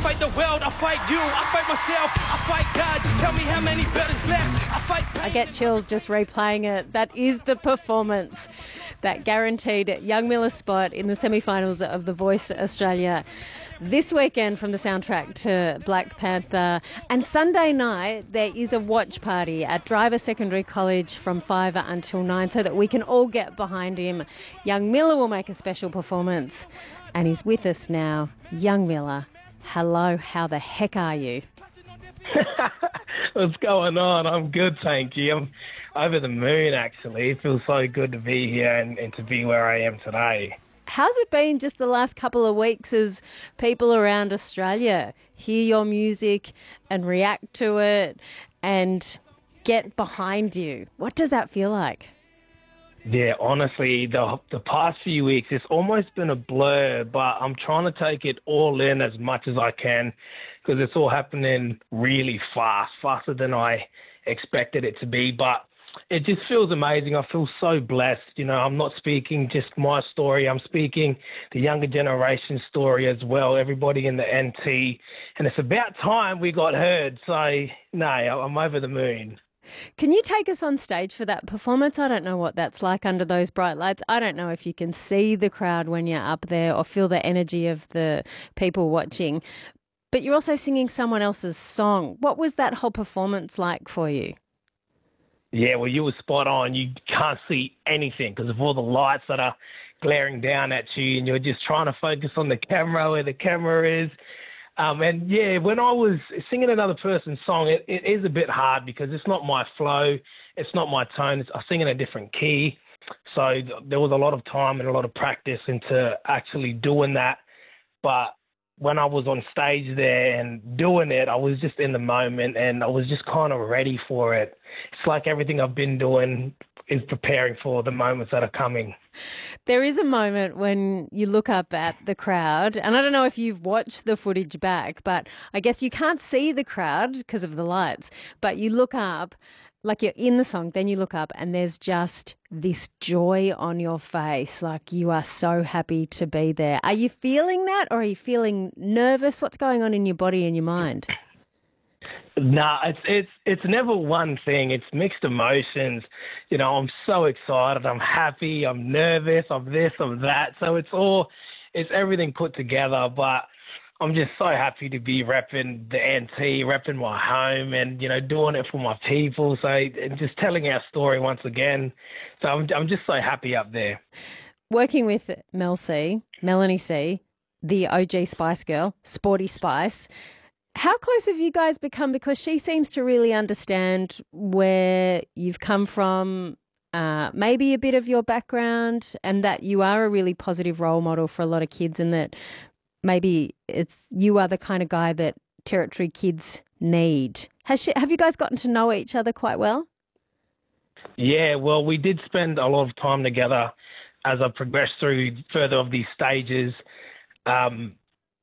fight the world, I fight you, I fight myself, I fight God. Just tell me how many buildings left. I fight pain. I get chills just replaying it. That is the performance that guaranteed Young Miller spot in the semi-finals of The Voice Australia this weekend from the soundtrack to Black Panther. And Sunday night, there is a watch party at Driver Secondary College from 5 until 9 so that we can all get behind him. Young Miller will make a special performance and he's with us now. Young Miller, hello, how the heck are you? What's going on? I'm good, thank you. I'm over the moon, actually. It feels so good to be here and to be where I am today. How's it been just the last couple of weeks as people around Australia hear your music and react to it and get behind you? What does that feel like? Yeah, honestly, the past few weeks, it's almost been a blur, but I'm trying to take it all in as much as I can because it's all happening really fast, faster than I expected it to be. But it just feels amazing. I feel so blessed. You know, I'm not speaking just my story. I'm speaking the younger generation story as well, everybody in the NT. And it's about time we got heard. So, no, I'm over the moon. Can you take us on stage for that performance? I don't know what that's like under those bright lights. I don't know if you can see the crowd when you're up there or feel the energy of the people watching. But you're also singing someone else's song. What was that whole performance like for you? Yeah, well, you were spot on. You can't see anything because of all the lights that are glaring down at you, and you're just trying to focus on the camera, where the camera is. And yeah, when I was singing another person's song, it is a bit hard because it's not my flow, it's not my tone. I sing in a different key. So there was a lot of time and a lot of practice into actually doing that. But when I was on stage there and doing it, I was just in the moment and I was just kind of ready for it. It's like everything I've been doing is preparing for the moments that are coming. There is a moment when you look up at the crowd, and I don't know if you've watched the footage back, but I guess you can't see the crowd because of the lights, but you look up, like you're in the song, then you look up and there's just this joy on your face, like you are so happy to be there. Are you feeling that or are you feeling nervous? What's going on in your body and your mind? Nah, it's never one thing. It's mixed emotions. You know, I'm so excited. I'm happy. I'm nervous. I'm this. I'm that. So it's everything put together. But I'm just so happy to be repping the NT, repping my home, and you know, doing it for my people. So and just telling our story once again. So I'm just so happy up there. Working with Melanie C, the OG Spice Girl, Sporty Spice. How close have you guys become? Because she seems to really understand where you've come from, maybe a bit of your background, and that you are a really positive role model for a lot of kids, and that maybe you are the kind of guy that Territory kids need. Have you guys gotten to know each other quite well? Yeah, well, we did spend a lot of time together as I progressed through further of these stages.